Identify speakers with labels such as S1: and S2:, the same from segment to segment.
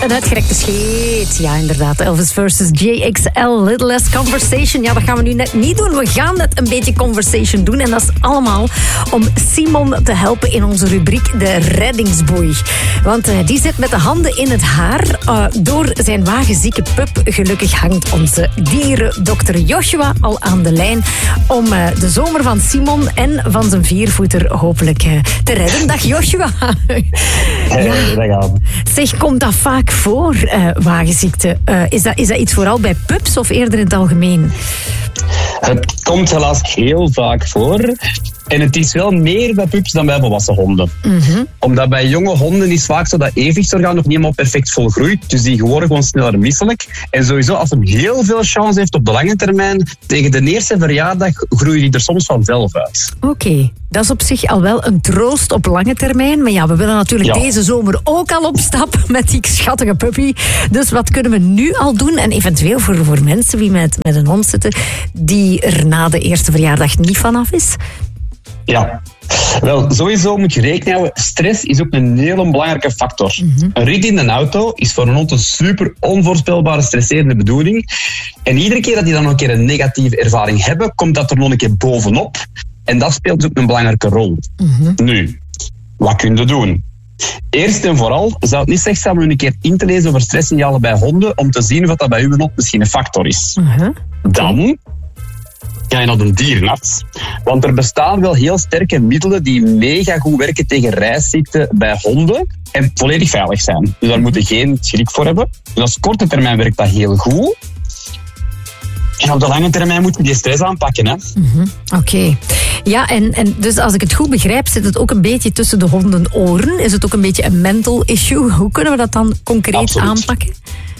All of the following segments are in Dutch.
S1: een uitgerekte scheet. Ja, inderdaad. Elvis versus JXL, Little Less Conversation. Ja, dat gaan we nu net niet doen. We gaan net een beetje conversation doen. En dat is allemaal om Simon te helpen in onze rubriek De Reddingsboei. Want die zit met de handen in het haar. Door zijn wagenzieke pup. Gelukkig hangt onze dierendokter Joshua al aan de lijn om de zomer van Simon en van zijn viervoeter hopelijk te redden. Dag Joshua.
S2: Ja. Dag aan.
S1: Zeg, komt dat vaak voor, wagenziekte? Is dat iets vooral bij pups of eerder in het algemeen?
S2: Het komt helaas heel vaak voor. En het is wel meer bij pups dan bij volwassen honden. Mm-hmm. Omdat bij jonge honden is vaak zo dat evenwichtsorgaan nog niet helemaal perfect volgroeit. Dus die worden gewoon sneller misselijk. En sowieso, als hem heel veel chance heeft op de lange termijn, tegen de eerste verjaardag groeien die er soms vanzelf uit.
S1: Oké. Dat is op zich al wel een troost op lange termijn. Maar ja, we willen natuurlijk deze zomer ook al op stap met die schattige puppy. Dus wat kunnen we nu al doen? En eventueel voor mensen die met een hond zitten, die er na de eerste verjaardag niet vanaf is?
S2: Ja, wel, sowieso moet je rekening houden. Stress is ook een hele belangrijke factor. Mm-hmm. Een rit in een auto is voor een hond een super onvoorspelbare, stresserende bedoeling. En iedere keer dat die dan nog een keer een negatieve ervaring hebben, komt dat er nog een keer bovenop. En dat speelt dus ook een belangrijke rol. Mm-hmm. Nu, wat kun je doen? Eerst en vooral zou het niet slecht zijn om een keer in te lezen over stresssignalen bij honden, om te zien of dat bij uw hond misschien een factor is. Mm-hmm. Dan ga je naar de dierenarts. Want er bestaan wel heel sterke middelen die mega goed werken tegen reisziekten bij honden en volledig veilig zijn. Dus daar moet je geen schrik voor hebben. Dus op korte termijn werkt dat heel goed. En op de lange termijn moet je die stress aanpakken. Hè?
S1: Mm-hmm. Oké. Ja, en dus als ik het goed begrijp, zit het ook een beetje tussen de hondenoren. Is het ook een beetje een mental issue? Hoe kunnen we dat dan concreet aanpakken?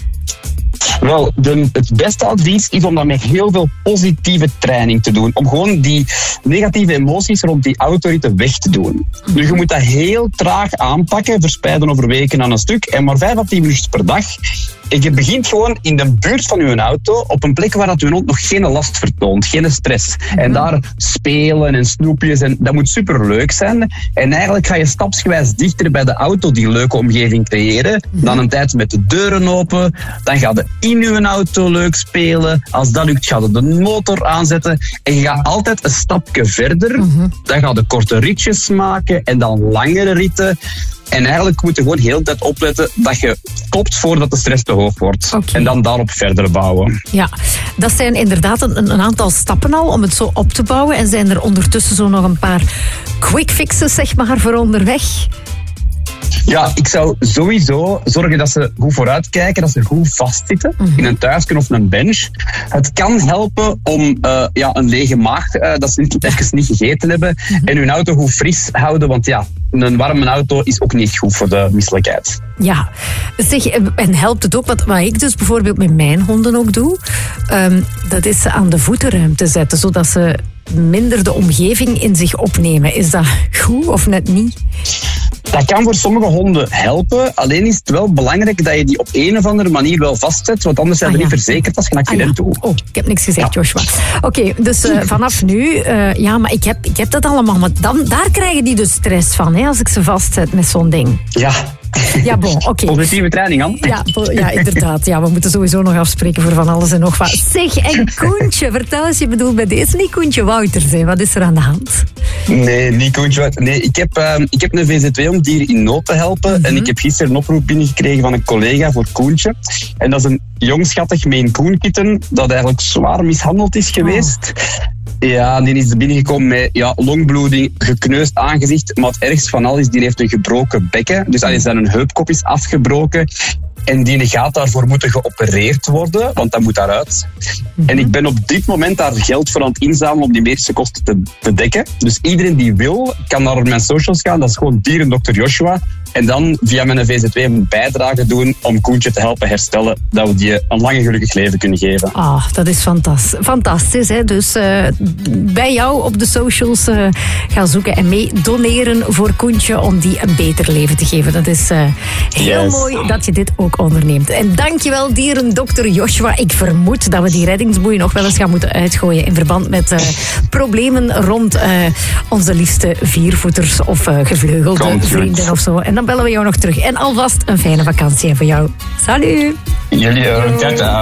S2: Wel, het beste advies is om dat met heel veel positieve training te doen. Om gewoon die negatieve emoties rond die autoritten weg te doen. Dus je moet dat heel traag aanpakken, verspreiden over weken aan een stuk. En maar 5 à 10 minuten per dag. En je begint gewoon in de buurt van je auto, op een plek waar dat je hond nog geen last vertoont, geen stress. En daar spelen en snoepjes, en dat moet superleuk zijn. En eigenlijk ga je stapsgewijs dichter bij de auto die leuke omgeving creëren. Dan een tijd met de deuren open. Dan ga je in je auto leuk spelen. Als dat lukt, ga je de motor aanzetten. En je gaat altijd een stapje verder. Dan ga je korte ritjes maken en dan langere ritten. En eigenlijk moet je gewoon heel de tijd opletten dat je stopt voordat de stress te hoog wordt. Okay. En dan daarop verder bouwen.
S1: Ja, dat zijn inderdaad een aantal stappen al om het zo op te bouwen. En zijn er ondertussen zo nog een paar quick fixes, zeg maar, voor onderweg?
S2: Ja, ik zou sowieso zorgen dat ze goed vooruitkijken, dat ze goed vastzitten in een thuisje of een bench. Het kan helpen om een lege maag, dat ze even niet gegeten hebben, en hun auto goed fris houden, want ja, een warme auto is ook niet goed voor de misselijkheid.
S1: Ja, zeg, en helpt het ook, wat ik dus bijvoorbeeld met mijn honden ook doe, dat is ze aan de voetenruimte zetten, zodat ze minder de omgeving in zich opnemen. Is dat goed of net niet?
S2: Dat kan voor sommige honden helpen. Alleen is het wel belangrijk dat je die op een of andere manier wel vastzet. Want anders zijn we niet verzekerd als je een accident doet.
S1: Oh, ik heb niks gezegd, Joshua. Oké, dus vanaf nu... maar ik heb dat allemaal. Maar daar krijgen die dus stress van, hè, als ik ze vastzet met zo'n ding.
S2: Ja.
S1: Ja, bon, oké.
S2: Positieve training, aan.
S1: Ja, inderdaad. Ja, we moeten sowieso nog afspreken voor van alles en nog wat. Zeg, en Koentje, vertel eens, je bedoelt bij deze niet Koentje Wouters, hè? Wat is er aan de hand?
S2: Nee, niet Koentje Wouters. Nee, ik heb een VZ2 om dieren in nood te helpen. En ik heb gisteren een oproep binnengekregen van een collega voor Koentje. En dat is een jong schattig Maine Coon kitten dat eigenlijk zwaar mishandeld is geweest. Ja, die is binnengekomen met longbloeding, gekneusd aangezicht. Maar het ergste van al is, die heeft een gebroken bekken. Dus zijn heupkop is afgebroken. En die gaat daarvoor moeten geopereerd worden, want dat moet daaruit. En ik ben op dit moment daar geld voor aan het inzamelen om die medische kosten te dekken. Dus iedereen die wil, kan naar mijn socials gaan. Dat is gewoon dierendokter Joshua. En dan via mijn VZ2 een bijdrage doen om Koentje te helpen herstellen, dat we die een lange gelukkig leven kunnen geven.
S1: Dat is fantastisch. Hè? Dus bij jou op de socials gaan zoeken en mee doneren voor Koentje om die een beter leven te geven. Dat is heel mooi dat je dit ook onderneemt. En dankjewel, dierendokter Joshua. Ik vermoed dat we die reddingsboei nog wel eens gaan moeten uitgooien in verband met problemen rond onze liefste viervoeters of gevleugelde vrienden of zo. En dan dan bellen we jou nog terug. En alvast een fijne vakantie voor jou. Salut!
S2: Jullie ook. Ciao, ciao.